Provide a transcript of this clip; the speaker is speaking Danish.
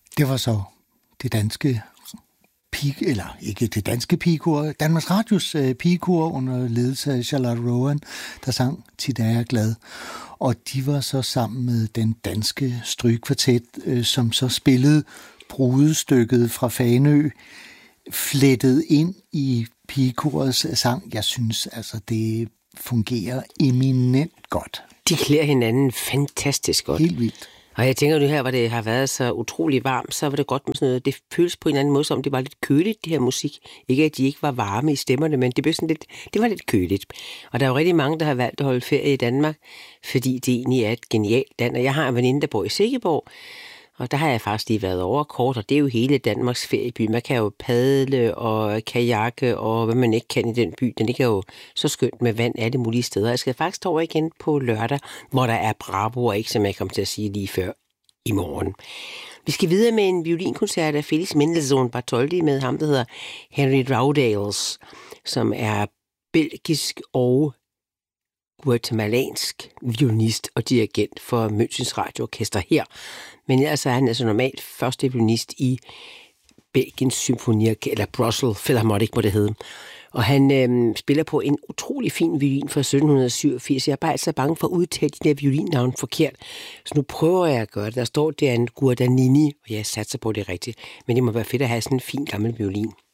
Det var så det danske eller ikke det danske pigekor, Danmarks Radios pigekor under ledelse af Charlotte Rowan, der sang Tit er jeg glad. Og de var så sammen med den danske strygekvartet, som så spillede brudestykket fra Fanø, flettet ind i pigekorets sang. Jeg synes altså, det fungerer eminent godt. De klæder hinanden fantastisk godt. Helt vildt. Og jeg tænker nu her, hvor det har været så utrolig varmt, så var det godt med sådan noget. Det føles på en anden måde, som det var lidt køligt, det her musik. Ikke at de ikke var varme i stemmerne, men det blev sådan lidt, det var lidt køligt. Og der er jo rigtig mange, der har valgt at holde ferie i Danmark, fordi det egentlig er et genialt land. Og jeg har en veninde, der bor i Silkeborg, og der har jeg faktisk lige været over kort, og det er jo hele Danmarks ferieby. Man kan jo padle og kajakke og hvad man ikke kan i den by. Den ligger jo så skønt med vand alle mulige steder. Jeg skal faktisk over igen på lørdag, hvor der er Bravo, og ikke som jeg kom til at sige lige før i morgen. Vi skal videre med en violinkoncert af Felix Mendelssohn Bartholdy med ham, der hedder Henry Roudels, som er belgisk og guatemalansk violinist og dirigent for Münchens Radioorkester her. Men ellers er han altså normalt første violinist i Belgiens symfonier, eller Brussels Philharmonic må det hedde. Og han spiller på en utrolig fin violin fra 1787. Jeg er bare altså bange for at udtale de der violinnavn forkert. Så nu prøver jeg at gøre det. Der står, det er en Guadagnini, og jeg satser på det rigtigt. Men det må være fedt at have sådan en fin gammel violin.